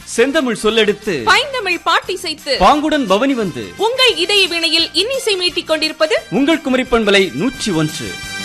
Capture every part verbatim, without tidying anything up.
செந்தமிழ் சொல்லெடுத்து பைந்தமிழ் பாட்டிசைத்து பாங்குடன் பவனி வந்து உங்கள் இதய வினையில் இன்னிசை மீட்டிக் கொண்டிருப்பது உங்கள் குமரி பண்பலை நூற்றி ஒன்று.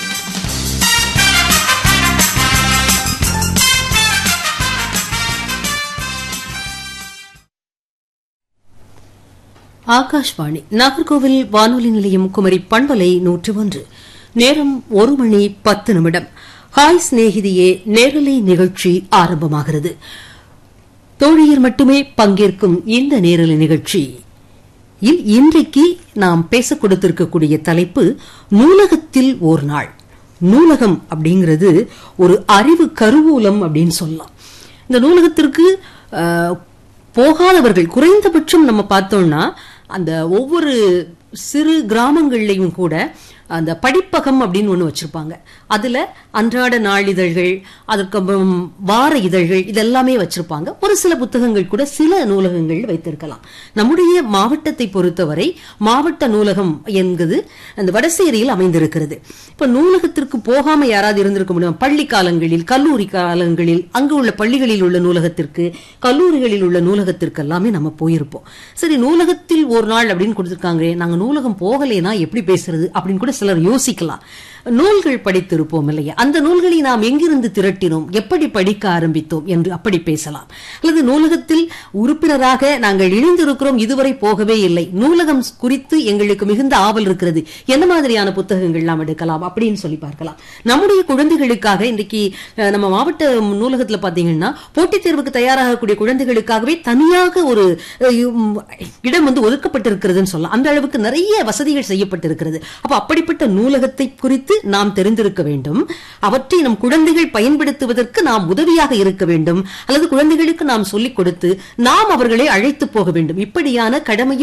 ஆகாஷ்வாணி நாகர்கோவில் வானொலி நிலையம் குமரி பண்பலை நூற்றி ஒன்று. நேரம் ஒரு மணி பத்து நிமிடம். ஹாய் சிநேகிதியே நேரலை நிகழ்ச்சி ஆரம்பமாகிறது. தோழியர் மட்டுமே பங்கேற்கும் இந்த நேரலை நிகழ்ச்சி இன்றைக்கு நாம் பேச கொடுத்திருக்கக்கூடிய தலைப்பு நூலகத்தில் ஓர் நாள். நூலகம் அப்படிங்கிறது ஒரு அறிவு கருவூலம் அப்படின்னு சொல்லலாம். இந்த நூலகத்திற்கு போகாதவர்கள் குறைந்தபட்சம் நம்ம பார்த்தோம்னா அந்த ஒவ்வொரு சிறு கிராமங்கள்லையும் கூட அந்த படிப்பகம் அப்படின்னு ஒண்ணு வச்சிருப்பாங்க. அதுல அன்றாட நாளிதழ்கள், அதற்கப்புறம் வார இதழ்கள் இதெல்லாமே வச்சிருப்பாங்க. ஒரு சில புத்தகங்கள் கூட சில நூலகங்கள் வைத்திருக்கலாம். நம்முடைய மாவட்டத்தை பொறுத்தவரை மாவட்ட நூலகம் என்பது அந்த வடசேரியில் அமைந்திருக்கிறது. இப்ப நூலகத்திற்கு போகாம யாராவது இருந்திருக்க முடியும்? பள்ளி காலங்களில், கல்லூரி காலங்களில் அங்கு உள்ள பள்ளிகளில் உள்ள நூலகத்திற்கு, கல்லூரிகளில் உள்ள நூலகத்திற்கு எல்லாமே நம்ம போயிருப்போம். சரி, நூலகத்தில் ஒரு நாள் அப்படின்னு கொடுத்திருக்காங்க, நாங்க நூலகம் போகலைன்னா எப்படி பேசுறது அப்படின்னு கூட சிலர் யோசிக்கலாம். நூல்கள் படித்திருப்போம் இல்லையா, அந்த நூல்களை நாம் எங்கிருந்து திரட்டினோம், எப்படி படிக்க ஆரம்பித்தோம் என்று அப்படி பேசலாம். அல்லது நூலகத்தில் உறுப்பினராக நாங்கள் இணைந்திருக்கிறோம், இதுவரை போகவே இல்லை, நூலகம் குறித்து எங்களுக்கு மிகுந்த ஆவல் இருக்கிறது, என்ன மாதிரியான புத்தகங்கள் நாம் எடுக்கலாம் அப்படின்னு சொல்லி பார்க்கலாம். நம்முடைய குழந்தைகளுக்காக இன்றைக்கு நம்ம மாவட்ட நூலகத்தில் பார்த்தீங்கன்னா போட்டித் தேர்வுக்கு தயாராகக்கூடிய குழந்தைகளுக்காகவே தனியாக ஒரு இடம் வந்து ஒதுக்கப்பட்டிருக்கிறதுன்னு சொல்லலாம். அந்த அளவுக்கு நிறைய வசதிகள் செய்யப்பட்டிருக்கிறது. அப்ப அப்படிப்பட்ட நூலகத்தை குறித்து நாம் தெரிந்திருக்க வேண்டும். அவற்றை நம் குழந்தைகள் பயன்படுத்துவதற்கு நாம் உதவியாக இருக்க வேண்டும். அல்லது குழந்தைகளுக்கு நாம் சொல்லிக் கொடுத்து நாம் அவர்களை அழைத்து போக வேண்டும். இப்படியான கடமையும்